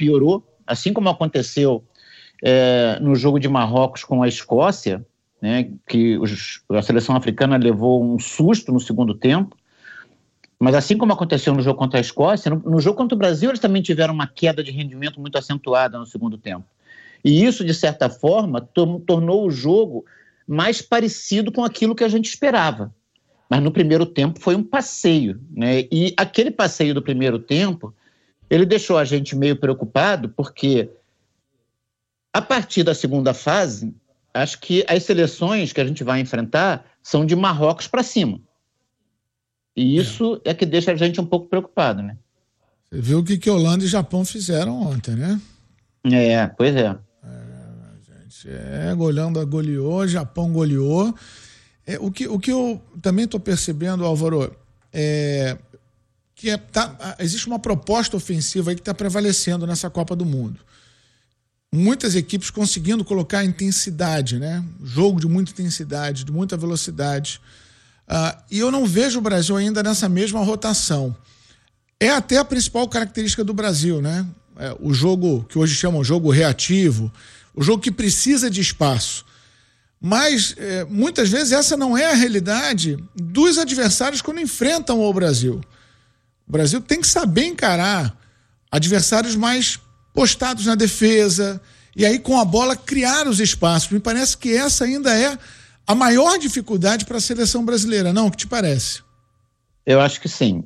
piorou, assim como aconteceu no jogo de Marrocos com a Escócia, né, que a seleção africana levou um susto no segundo tempo, mas assim como aconteceu no jogo contra a Escócia, no jogo contra o Brasil eles também tiveram uma queda de rendimento muito acentuada no segundo tempo. E isso, de certa forma, tornou o jogo mais parecido com aquilo que a gente esperava. Mas no primeiro tempo foi um passeio, né? E aquele passeio do primeiro tempo, ele deixou a gente meio preocupado, porque a partir da segunda fase, acho que as seleções que a gente vai enfrentar são de Marrocos para cima. E isso é que deixa a gente um pouco preocupado, né? Você viu o que Holanda e Japão fizeram ontem, né? Pois é. Holanda goleou, Japão goleou. O que eu também estou percebendo, Álvaro, que existe uma proposta ofensiva aí que está prevalecendo nessa Copa do Mundo. Muitas equipes conseguindo colocar intensidade, né? Jogo de muita intensidade, de muita velocidade. E eu não vejo o Brasil ainda nessa mesma rotação. É até a principal característica do Brasil, né? O jogo que hoje chamam jogo reativo, o jogo que precisa de espaço. Mas, muitas vezes, essa não é a realidade dos adversários quando enfrentam o Brasil. O Brasil tem que saber encarar adversários mais postados na defesa e aí, com a bola, criar os espaços. Me parece que essa ainda é a maior dificuldade para a seleção brasileira, não? O que te parece? Eu acho que sim.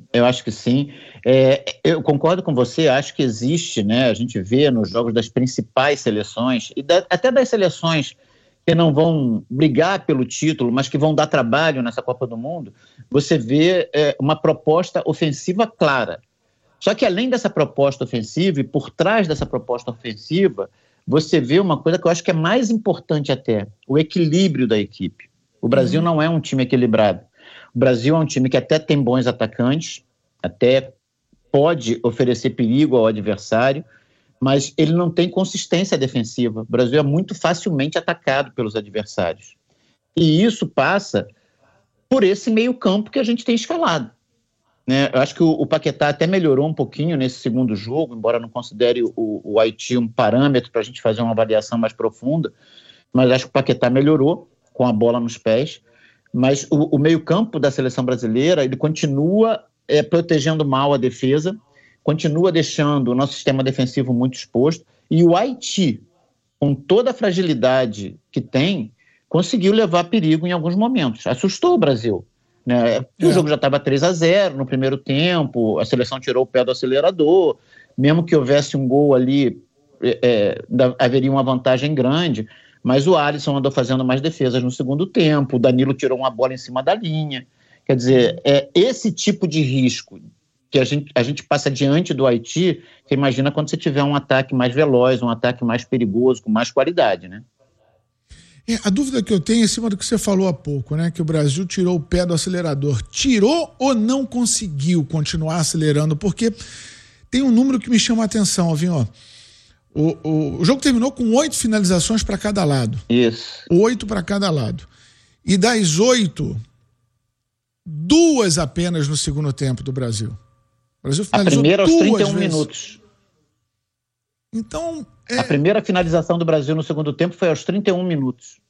Eu concordo com você, acho que existe, né? A gente vê nos jogos das principais seleções, e até das seleções que não vão brigar pelo título, mas que vão dar trabalho nessa Copa do Mundo, você vê uma proposta ofensiva clara. Só que além dessa proposta ofensiva, e por trás dessa proposta ofensiva, você vê uma coisa que eu acho que é mais importante até, o equilíbrio da equipe. O Brasil não é um time equilibrado. O Brasil é um time que até tem bons atacantes, até pode oferecer perigo ao adversário, mas ele não tem consistência defensiva. O Brasil é muito facilmente atacado pelos adversários. E isso passa por esse meio-campo que a gente tem escalado, né? Eu acho que o Paquetá até melhorou um pouquinho nesse segundo jogo, embora não considere o Haiti um parâmetro para a gente fazer uma avaliação mais profunda, mas acho que o Paquetá melhorou com a bola nos pés. Mas o meio-campo da seleção brasileira, ele continua protegendo mal a defesa, continua deixando o nosso sistema defensivo muito exposto, e o Haiti, com toda a fragilidade que tem, conseguiu levar perigo em alguns momentos. Assustou o Brasil, né? O jogo já estava 3-0 no primeiro tempo, a seleção tirou o pé do acelerador, mesmo que houvesse um gol ali, haveria uma vantagem grande, mas o Alisson andou fazendo mais defesas no segundo tempo, o Danilo tirou uma bola em cima da linha. Quer dizer, esse tipo de risco que a gente passa diante do Haiti, você imagina quando você tiver um ataque mais veloz, um ataque mais perigoso, com mais qualidade, né? A dúvida que eu tenho é em cima do que você falou há pouco, né? Que o Brasil tirou o pé do acelerador. Tirou ou não conseguiu continuar acelerando? Porque tem um número que me chama a atenção, Alvinho. O jogo terminou com 8 finalizações para cada lado. Isso. 8 para cada lado. E das 8, 2 apenas no segundo tempo do Brasil. O Brasil finalizou a primeira aos 31 vezes. minutos. Então, a primeira finalização do Brasil no segundo tempo foi aos 31 minutos.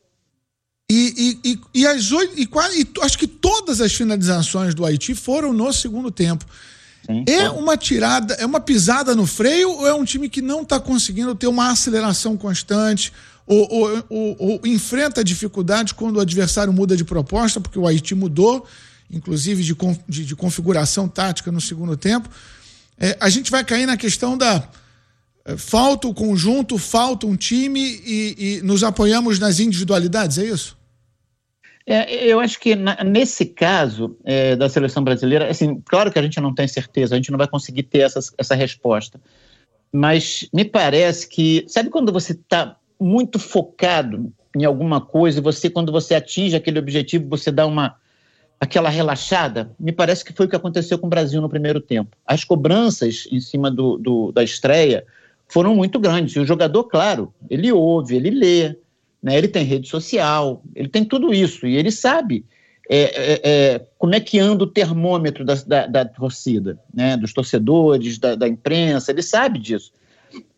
E as 8, acho que todas as finalizações do Haiti foram no segundo tempo. Sim, uma tirada, é uma pisada no freio, ou é um time que não está conseguindo ter uma aceleração constante, ou enfrenta dificuldades quando o adversário muda de proposta, porque o Haiti mudou, inclusive de configuração tática no segundo tempo. A gente vai cair na questão da falta o conjunto, falta um time e nos apoiamos nas individualidades, é isso? Eu acho que nesse caso da seleção brasileira, assim, claro que a gente não tem certeza, a gente não vai conseguir ter essa resposta, mas me parece que, sabe quando você está muito focado em alguma coisa e quando você atinge aquele objetivo, você dá aquela relaxada? Me parece que foi o que aconteceu com o Brasil no primeiro tempo. As cobranças em cima da estreia foram muito grandes, e o jogador, claro, ele ouve, ele lê, né? Ele tem rede social, ele tem tudo isso, e ele sabe como é que anda o termômetro da torcida, né? Dos torcedores, da imprensa, ele sabe disso.